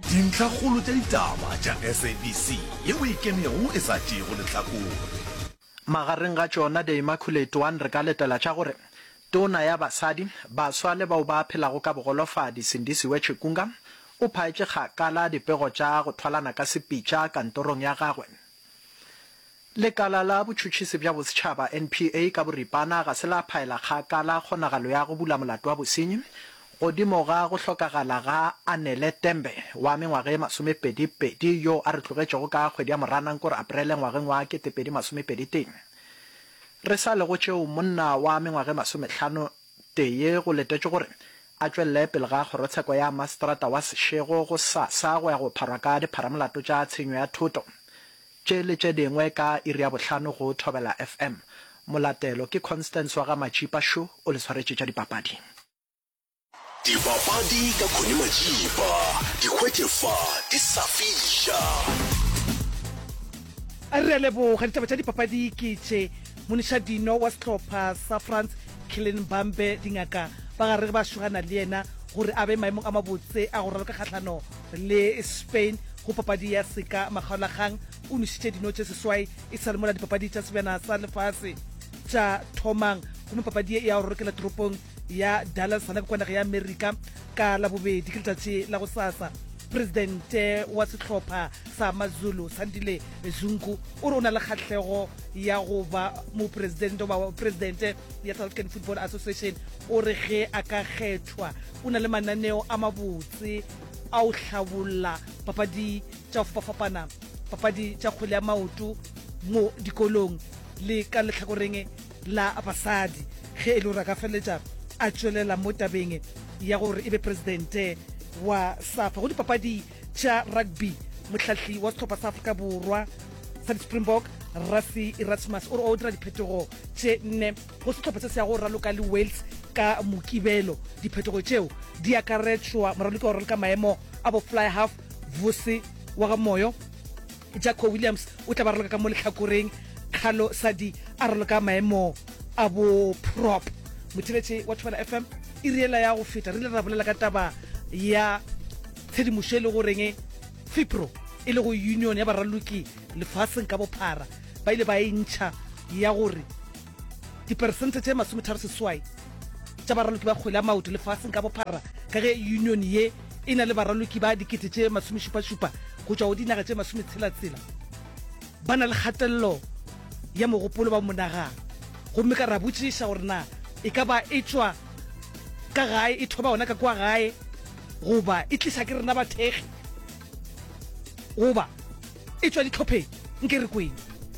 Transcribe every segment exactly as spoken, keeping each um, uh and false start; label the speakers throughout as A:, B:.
A: dintlha kgolo tša ditaba tša S A B C yeo e kemego e sa tšego lehlakore.
B: Magareng ga tšona the Immaculate One re ka letela tša gore tona ya basadi baswa le bao ba phelago ka bogolofadi Sindisiwe Chikunga o phaetše kgakala dipego tša go thwalana ka sepitša kantorong ya gagwe. Lekala la botšhotšhisi bja bosetšhaba N P A ka boripana ga se la phaela kgakala kgonagalo ya go bula molato wa bosenyi godimo ga go hlokagala ga Anele Tembe wa mengwaga e masomepedipedi yo a re tlogetšego ka kgwedi ya Moranang kore Aprele ngwageng wa ketepedi masomepedi. Re sa le go tšeo monna wa mengwaga e masomehlano teye go letetše gore a tšwelele pele ga kgorotsheko ya Maseterata wa Seshego go sasa go ya go pharwa ka dipharamolato tša tshenyo ya thoto tše le tše dingwe ka iri ya bohlano go Thobela F M. Molatelo ke Constance wa ga Machipa Show o le tshwaretše tša dipapadi.
A: Dipapadi ka Khune Machipa, dikgwetlefa di sa fiša.
C: A re lebo ga ditaba tša dipapadi ke tše Monisha Dino wa sehlopha sa France Kylian Mbappe dingaka ba gare ba šogana le yena gore a be maemong a mabotse a go raloka kgatlhano le Spain go papadi ya seka makgaolakgang o nositše dino tše seswai e sa le mola dipapadi tša sebjana sa lefase tša thomang gomme papadi e ya go rorokela toropong ya Dallas sana kwa naga ya America ka la bobedi ke letšatši la go sasa. Presidente wa sehlopha sa Mazulu Sandile Zungu o re o na le kgatlhego ya go ba mo presidente wa presidente ya South African Football Association o re ge a ka kgethwa o na le mananeo a mabotse a o hlabolla papadi tša fapafapana papadi tša kgwele ya maoto mo dikolong le ka lehlakoreng la basadi ge e le gore a ka feletša a tšwelela mo tabeng ya gore e be presidente wa SAFA go dipapadi tša rugby. Mohlahli wa sehlopha sa Afrika Borwa sa di-Springbok Rassie Erasmus o re o dira diphetogo tše nne go sehlopha se se ya go raloka le Wales ka Mokibelo. Diphetogo tšeo di akaretšwa moraloki wa go raloka maemo a bo fly half Vusi wa ga Moyo, Jaco Williams o tla ba raloka ka mo lehlakoreng, Khalo Sadi a raloka maemo a bo prop. Motheletši wa Thobela F M e riela ya go feta re ile ra bolela ka taba ya tshedimošo e le goreng FIPRO e le go union ya baraloki lefaseng ka bophara ba ile ba e ntšha ya gore diperesente tše masometharo seswai tša baraloki ba kgwele ya maoto lefaseng ka bophara ka ge union ye e na le baraloki ba dikete tše masomešupašupa go tšwa go dinaga tše masometshela-tshela ba na le kgatelelo ya mogopolo ba monagang gomme ka ra botšiša gore na e ka ba e tšwa ka gae e thoba ona ka kwa gae goba e tlisa ke rena bathegi goba e tšwa ditlhopheng nke re kweng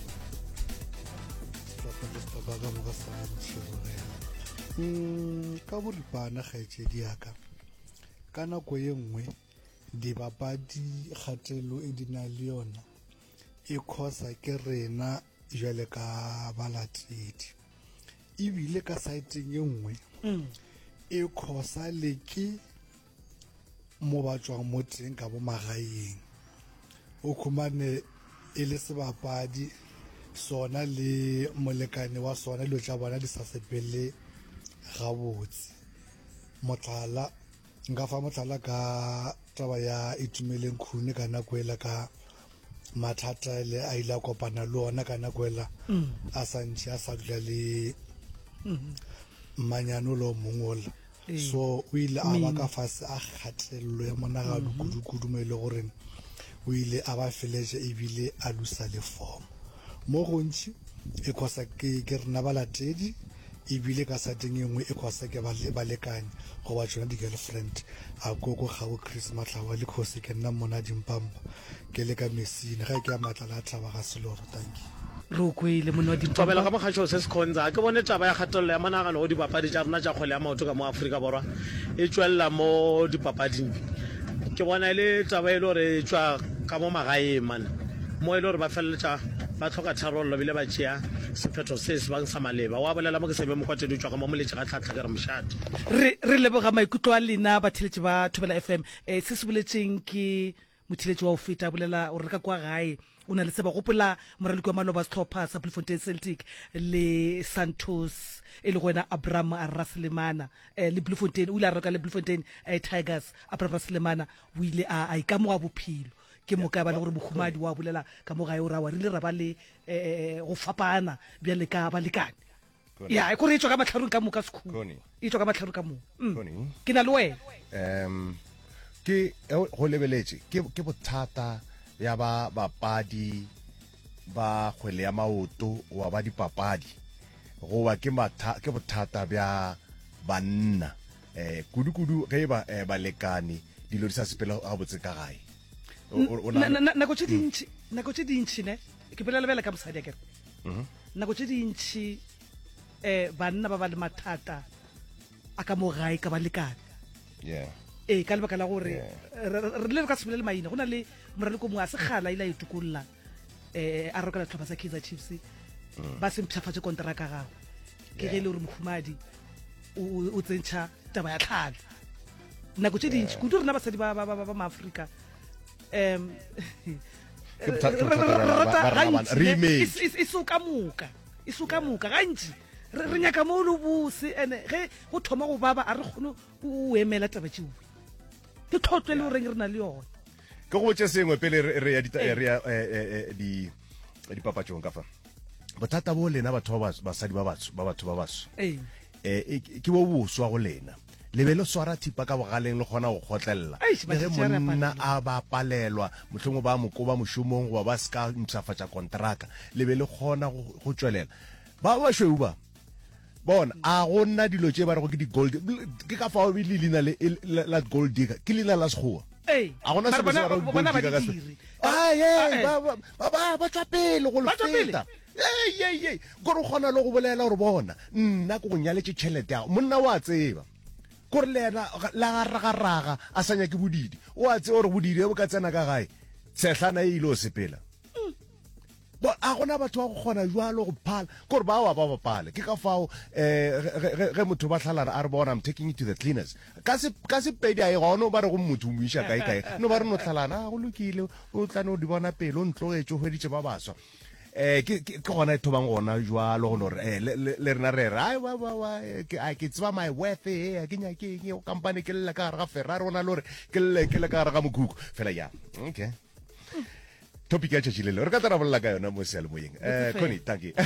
D: ka boripana kgaetšedi yaka ka nako ye nngwe dibapadi kgatelo e di na le yona e khosa ke rena jwale ka balatedi ebile ka saeteng ye nngwe e khosa le ke mo ba tswang mo teng ka bo magaeng o khumane e le sebapadi sona le molekane wa sona le tša bona di sa sepele gabotse. Motlala nka fa motlala ka taba ya Itumeleng Khune ka nako ela ka mathata le a ile a kopana le ona ka nako ela a santše a sa dula le manyano lo mongola so o ile a ba ka fase a kgatelelo ya monagano kudu-kudu mo e le gore o ile a ba feletše ebile a lusa le form mo gontši e khosa ke rena balatedi ebile ka sateng e nngwe e khosa ke balekanye go ba tšona di-girlfriend a koko gago Chris Matlhawa le kgosi ke nna mona dimpampa ke le ka Mesine ga ke a matlala a tlhaba ga seloro. Thank you.
C: Ro kwele mona di
E: tobela ka mogašo se se khonza ke bone taba ya kgatelelo ya managano go dipapadi tša rena tša kgwele ya maoto ka mo Afrika Borwa e tšwelela mo dipapading ke bona ile taba e le gore e tšwa ka mo magaeng mana mo e le gore ba feleletša ba tlhoka tharollo bile ba tšea sephetho se se bang sa maleba wa bolela mo ke sebe mokwatedi o tšwa ka mo moletše ga tlhatlha ke re mošate
C: re re leboga maikutlo a lena batheletši ba Thobela F M se se boletšeng ke motheletši wa go feta bolela gore ka kwa gae o na le se ba gopola moraloki wa maloba setlhopha sa Bloemfontein Celtic le Santos e le gona Abraham Arraslemana eh, le Bloemfontein o ile a roka le Bloemfontein eh, Tigers Abraham Arraslemana o ile a a ikamoga bophelo ke mo ka ba le gore mokhumadi wa bolela ka mo gae o ra wa rile ra ba le eh go fapana bya le ka ba lekane ya e gore e tswa ka matlharong ka mo ka sekhuno e tswa ka matlharong ka mo ke na le wena
F: em ke go lebeletse ke ke bothata ya ba bapadi ba kgwele ya maoto wa ba dipapadi go ba ke matha ke bothata bya banna eh kudu kudu ge ba ba lekane dilo di sa sepela a botse ka gae
C: na go tshedintsi na go tshedintsi ne ke pela lebela ka mosadi akere na go tshedintsi eh banna ba ba le mathata aka mo gae ka ba lekane
F: yeah
C: eh ka lebaka la gore re le ka sebele maina gona le moraloko mo a se gala ila itukulla eh a roka la tlhopha sa Kaizer Chiefs ba se mphafatse kontraka gago ke ge le re mokhumadi o tsentsha taba ya tlhala na go tshedintsi go dira na basadi ba ba ba maAfrika em isuka muka isuka muka gantsi re nyaka mo lo bose ene ge go thoma go baba a re gone o emela taba tšeo ke tlhotlwe le re re na le yona
F: ke go tse sengwe pele re ya di di di papatšong ka fa bothata bo lena batho ba basadi ba batho ba batho ba baso eh ke bo boswa go lena lebelo swara thipa ka bogaleng le gona go khotlella le monna a ba palelwa motlhomo ba mokoba moshomong go ba ska ntsafatsa kontraka lebelo gona go tswelela ba ba shweuba bona a gonna dilo tše ba re go ke di gold ke ka fa o bi lina le la gold digger ke lina la sekgowa
C: eh
F: a gonna se ba gold digger ka se ah ye ba ba ba tsa pele go le feta eh ye ye go re gona le go bolela gore bona nna go nyaletse tšhelete ya monna wa tseba gore lena la ragaraga a sanya ke bodidi o a tse gore bodidi bo ka tsena ka gae tsehlana e ile o sepela ba a gona batho ba go gona jwalo go phala gore ba wa ba ba phala ke ka fao eh ge motho ba tlhalana a re bona I'm taking you to the cleaners ka se ka se pedi a e gona ba re go motho mo isha kae kae no ba re no tlhalana go lokile o tla no di bona pele o ntlogetse go heditse ba baswa eh ke ke gona e thobang gona jwalo go re eh le rena re ra wa wa ke a ke tswa my worth eh ke nya ke ke o company ke le ka ga Ferrari ona lore ke le ke le ka ga mokuku fela ya okay topic ya tshilelo re ka tara bolla ka yona mo sele moyeng eh Connie thank you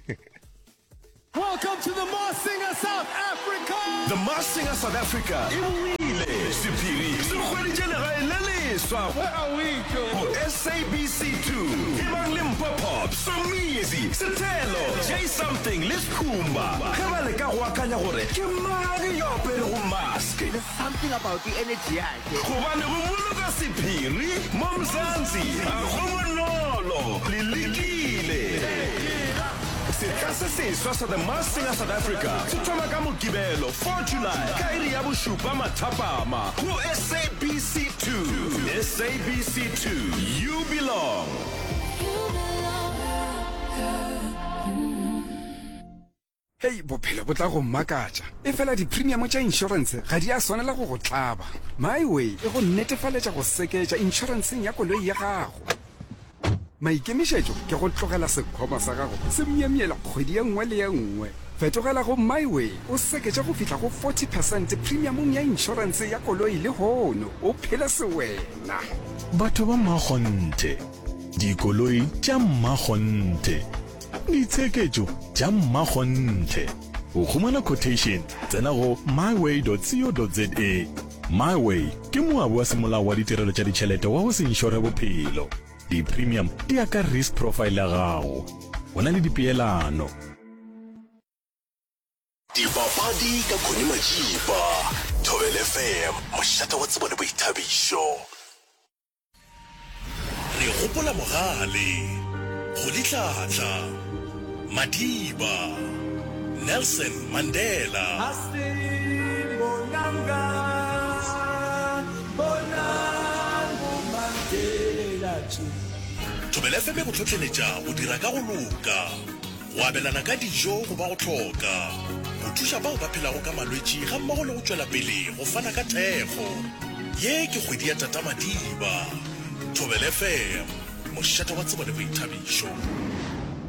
A: Welcome to the Mars Singer South Africa. The Mars Singer South Africa. Iwile Sipiri. Sukweni General Leleswa. Where are we go? S A B C two. Ibang Limpopo. Somizi. Setelo. J something. Liskumba. Khabale ka go akanya gore ke mari yo pele go mask.
G: There's something about the energy yakhe.
A: Go bane go boloka Sipiri. Momzansi. Go monolo. Lilikile. Se se so sa the Mars Singer South Africa se tsoma ka Mokibelo four July ka iri ya boshupa mathapama go S A B C two. S A B C two, you belong.
H: Hey bophelo botla go makatša e fela di premium tša insurance ga di a swanela go go tlaba my way e go netefaletša go seketša insuranceng ya koloi ya gago maikemišetšo ke go tlogela sekgoma sa gago se miamiela kgwedi ye nngwe le ye nngwe fetogela go my way o seketša go fihla go forty percent premiumong ya insurance ya koloi le hono o phele se wena
I: batho ba mmakgonthe dikoloi tša mmakgonthe ditsheketšo tša mmakgonthe o khumana quotation tsena go myway dot co dot za. Myway ke moabi wa semolao wa ditirelo tša ditšhelete wa go se inšore bophelo di-premium di ya ka risk profile ya gago o na le dipeelano
A: Dipapadi ka Connie Majiba Thobel F M mošata wa tsebo le boithabišo re gopola mogale go ditlatla Madiba Nelson Mandela Thobel F M go tlhotlheletša go dira ka go loka go abelana ka dijo go ba go tlhoka go thuša bao ba phelago ka malwetši ga mmogo le go tšwela pele go fana ka thekgo ye ke kgwedi ya tata Madiba Thobel F M mošate wa tsebo le boithabišo.